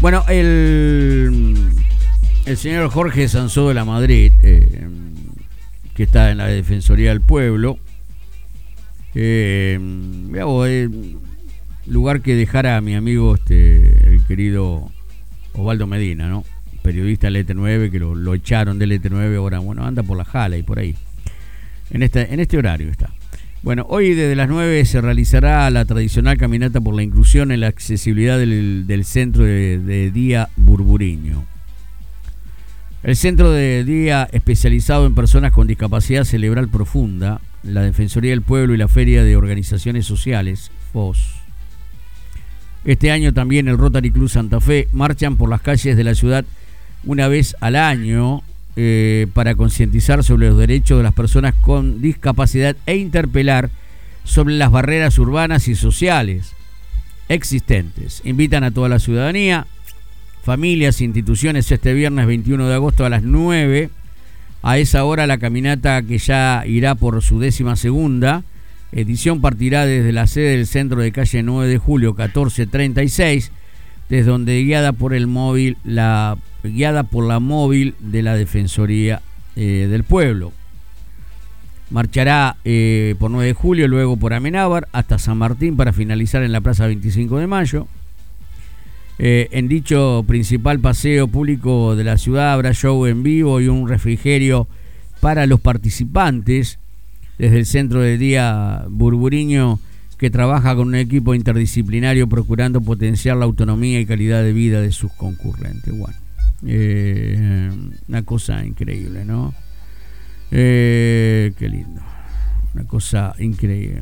Bueno, el señor Jorge Sansó de la Madrid, que está en la Defensoría del Pueblo, lugar que dejara a mi amigo el querido Osvaldo Medina, ¿no? Periodista del ET9, que lo echaron del ET9, ahora bueno, anda por la Jala y por ahí. En este horario está. Bueno, hoy desde las 9 se realizará la tradicional caminata por la inclusión en la accesibilidad del centro de día Burburiño. El centro de día especializado en personas con discapacidad cerebral profunda, la Defensoría del Pueblo y la Feria de Organizaciones Sociales, FOS. Este año también el Rotary Club Santa Fe marchan por las calles de la ciudad una vez al año para concientizar sobre los derechos de las personas con discapacidad e interpelar sobre las barreras urbanas y sociales existentes. Invitan a toda la ciudadanía, familias, instituciones este viernes 21 de agosto a las 9. A esa hora la caminata, que ya irá por su 12ª edición, partirá desde la sede del centro de calle 9 de julio 1436, desde donde guiada por la móvil de la Defensoría del Pueblo. Marchará por 9 de julio, luego por Amenábar hasta San Martín para finalizar en la Plaza 25 de Mayo. En dicho principal paseo público de la ciudad habrá show en vivo y un refrigerio para los participantes desde el centro de día Burburiño, que trabaja con un equipo interdisciplinario procurando potenciar la autonomía y calidad de vida de sus concurrentes. Bueno, una cosa increíble, ¿no? Qué lindo. Una cosa increíble.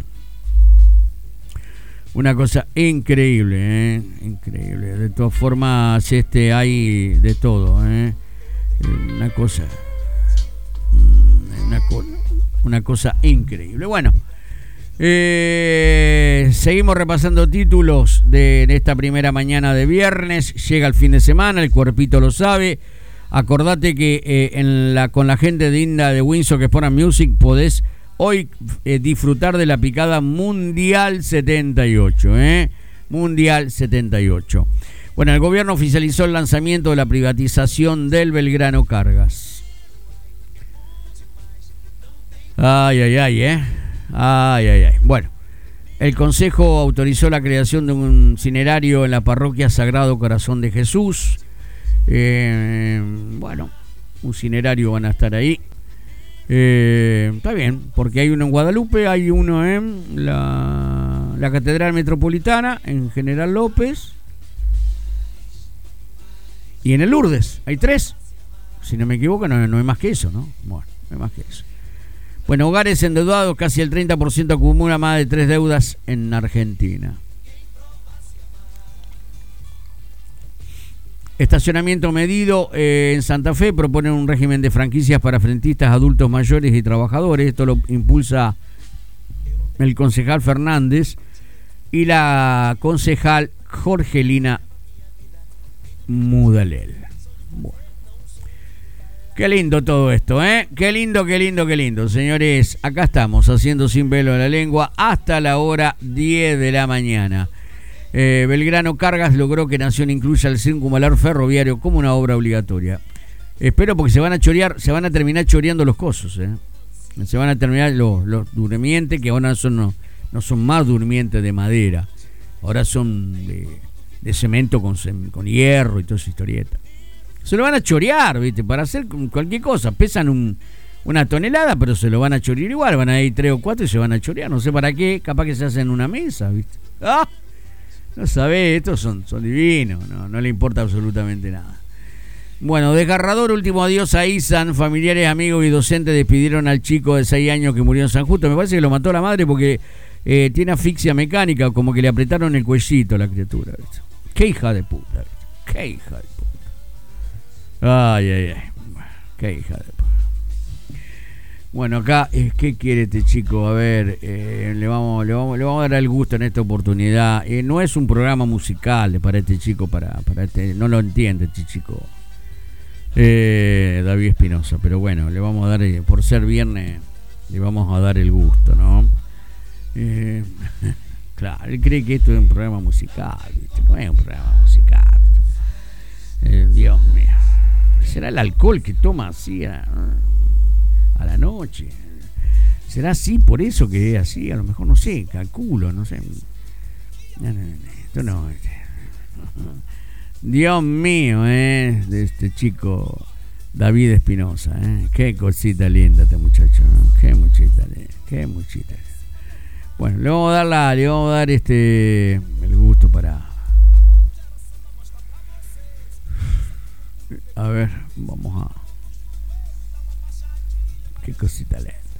Una cosa increíble, increíble. De todas formas, hay de todo, una cosa increíble. Bueno, seguimos repasando títulos de esta primera mañana de viernes. Llega el fin de semana, el cuerpito lo sabe. Acordate que con la gente linda de Windsor que Sport & Music podés hoy disfrutar de la picada Mundial 78, Mundial 78. Bueno, el gobierno oficializó el lanzamiento de la privatización del Belgrano Cargas. Ay. Bueno, el Consejo autorizó la creación de un cinerario en la parroquia Sagrado Corazón de Jesús. Bueno, un cinerario van a estar ahí. Está bien, porque hay uno en Guadalupe, hay uno en la Catedral Metropolitana, en General López, y en el Lourdes. Hay 3. Si no me equivoco, no hay más que eso, ¿no? Bueno, no hay más que eso. Bueno, hogares endeudados, casi el 30% acumula más de 3 deudas en Argentina. Estacionamiento medido en Santa Fe, proponen un régimen de franquicias para frentistas, adultos mayores y trabajadores. Esto lo impulsa el concejal Fernández y la concejal Jorgelina Mudalel. Bueno. Qué lindo todo esto, Qué lindo. Señores, acá estamos haciendo Sin Velo a la Lengua hasta la hora 10 de la mañana. Belgrano Cargas logró que Nación incluya el circunvalar ferroviario como una obra obligatoria. Espero, porque se van a terminar choreando los cosos, Se van a terminar los durmientes, que ahora no son más durmientes de madera, ahora son de cemento con hierro y toda esa historieta. Se lo van a chorear, ¿viste? Para hacer cualquier cosa. Pesan una tonelada, pero se lo van a chorear igual. Van a ir 3 o 4 y se van a chorear. No sé para qué, capaz que se hacen una mesa, ¿viste? ¡Ah! No sabés, estos son divinos, no le importa absolutamente nada. Bueno, desgarrador último adiós a Isan. Familiares, amigos y docentes despidieron al chico de 6 años que murió en San Justo. Me parece que lo mató la madre porque tiene asfixia mecánica, como que le apretaron el cuellito a la criatura, ¿viste? Qué hija de puta, ¿viste? Qué hija de puta. Ay. Qué hija de puta. Bueno, acá, ¿qué quiere este chico? A ver, le vamos a dar el gusto en esta oportunidad. No es un programa musical para este chico, para no lo entiende este chico, David Espinosa. Pero bueno, le vamos a dar, por ser viernes, le vamos a dar el gusto, ¿no? Claro, él cree que esto es un programa musical, ¿viste? No es un programa musical. ¿Será el alcohol que toma así a la noche? ¿Será así por eso que es así? A lo mejor no sé, calculo, no sé. Esto no. Dios mío, de este chico David Espinosa, qué cosita linda este muchacho, qué muchita linda, qué muchita linda. Bueno, le vamos a dar el gusto para. A ver, vamos a. Qué cosita linda.